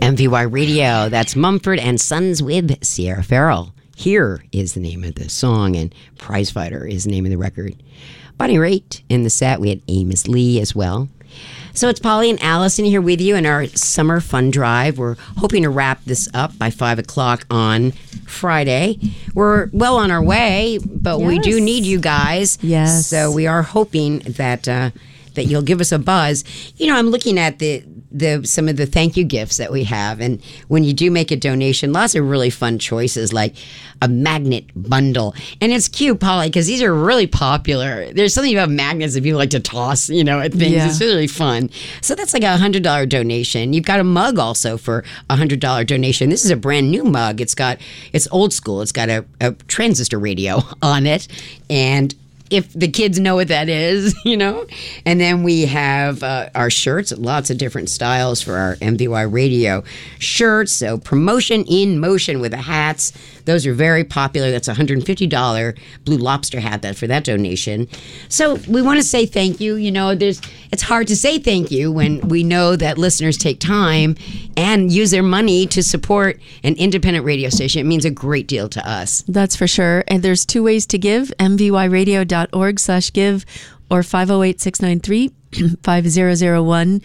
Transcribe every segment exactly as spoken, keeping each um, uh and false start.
M V Y Radio. That's Mumford and Sons with Sierra Farrell. Here is the name of the song, and Prizefighter is the name of the record. Bonnie Raitt in the set. We had Amos Lee as well. So it's Polly and Allison here with you in our summer fun drive. We're hoping to wrap this up by five o'clock on Friday. We're well on our way, but yes. we do need you guys. Yes. So we are hoping that uh, that you'll give us a buzz. You know, I'm looking at the the some of the thank you gifts that we have, and when you do make a donation, lots of really fun choices like a magnet bundle. And it's cute, Polly, because these are really popular. There's something about magnets that people like to toss, you know, at things. Yeah. It's really fun. So that's like a one hundred dollars donation. You've got a mug also for a one hundred dollars donation. This is a brand new mug. It's got, it's old school. It's got a, a transistor radio on it. And if the kids know what that is, you know. And then we have uh, our shirts, lots of different styles for our M V Y Radio shirts. So Promotion in Motion with the hats. Those are very popular. That's a one hundred fifty dollars Blue Lobster hat that for that donation. So we want to say thank you. You know, there's it's hard to say thank you when we know that listeners take time and use their money to support an independent radio station. It means a great deal to us. That's for sure. And there's two ways to give, m v y radio dot org slash give or five oh eight, six nine three, five oh oh one.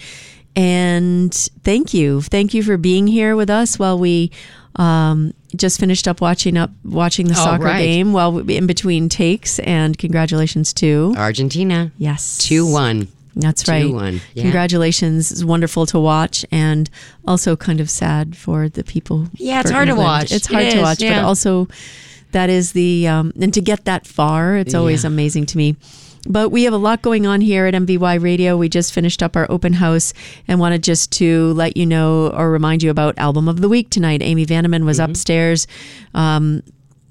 And thank you. Thank you for being here with us while we um, just finished up watching up watching the oh, soccer right. game while we, in between takes. And congratulations to Argentina. Yes. two one. That's right. two one. Yeah. Congratulations. It's wonderful to watch and also kind of sad for the people. Yeah, it's for hard England. to watch. It's hard it to is, watch, yeah. but also that is the, um, and to get that far, it's always yeah. amazing to me. But we have a lot going on here at M V Y Radio. We just finished up our open house and wanted just to let you know or remind you about Album of the Week tonight. Amy Vanneman was mm-hmm. upstairs um,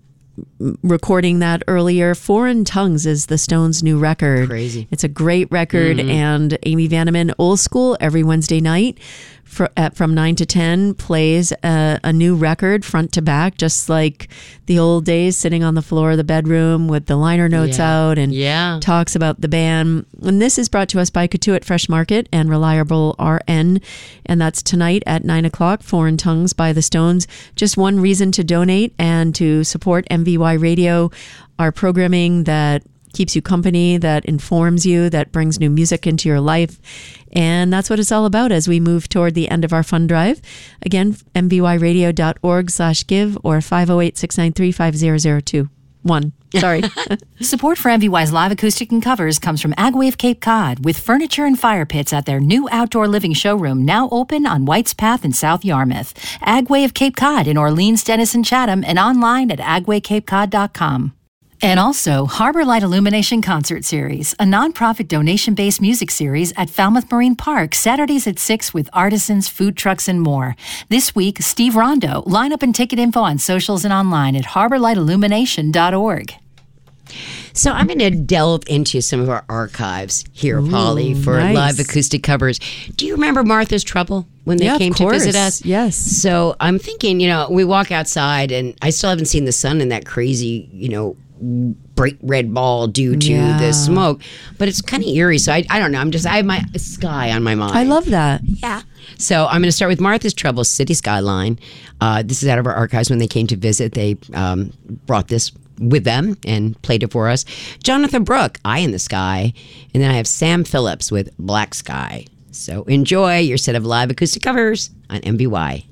recording that earlier. Foreign Tongues is the Stones' new record. Crazy. It's a great record. Mm-hmm. And Amy Vanneman, old school, every Wednesday night for, at, from nine to ten, plays a, a new record front to back, just like the old days, sitting on the floor of the bedroom with the liner notes yeah. out and yeah. talks about the band. And this is brought to us by Katuitt Fresh Market and Reliable R N. And that's tonight at nine o'clock, Foreign Tongues by the Stones. Just one reason to donate and to support M V Y Radio, our programming that keeps you company, that informs you, that brings new music into your life. And that's what it's all about as we move toward the end of our fund drive. Again, m v y radio dot org slash give or five oh eight, six nine three, five oh oh two. One. Sorry. Support for M V Y's live acoustic and covers comes from Agway of Cape Cod with furniture and fire pits at their new outdoor living showroom now open on White's Path in South Yarmouth. Agway of Cape Cod in Orleans, Denison, Chatham, and online at agway cape cod dot com. And also, Harbor Light Illumination Concert Series, a nonprofit donation-based music series at Falmouth Marine Park, Saturdays at six with artisans, food trucks, and more. This week, Steve Rondo. Lineup and ticket info on socials and online at harbor light illumination dot org. So I'm going to delve into some of our archives here, Ooh, Polly, for nice. live acoustic covers. Do you remember Martha's Trouble when they yeah, came of to course. visit us? Yes. So I'm thinking, you know, we walk outside and I still haven't seen the sun in that crazy, you know, bright red ball due to yeah. the smoke, but it's kind of eerie. So I, I don't know. I'm just, I have my sky on my mind. I love that. Yeah. So I'm going to start with Martha's Trouble, City Skyline. Uh, this is out of our archives. When they came to visit, they um, brought this with them and played it for us. Jonathan Brooke, Eye in the Sky. And then I have Sam Phillips with Black Sky. So enjoy your set of live acoustic covers on M V Y.